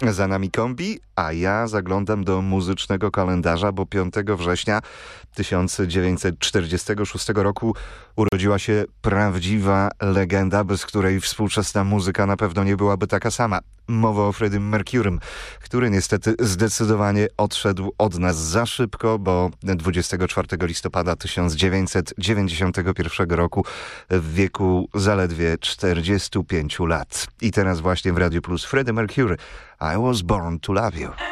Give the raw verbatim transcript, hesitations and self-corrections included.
Za nami kombi, a ja zaglądam do muzycznego kalendarza, bo piątego września tysiąc dziewięćset czterdziestego szóstego roku urodziła się prawdziwa legenda, bez której współczesna muzyka na pewno nie byłaby taka sama. Mowa o Freddie Mercurym, który niestety zdecydowanie odszedł od nas za szybko, bo dwudziestego czwartego listopada tysiąc dziewięćset dziewięćdziesiątego pierwszego roku w wieku zaledwie czterdziestu pięciu lat. I teraz właśnie w Radiu Plus Freddie Mercury, I Was Born to Love You.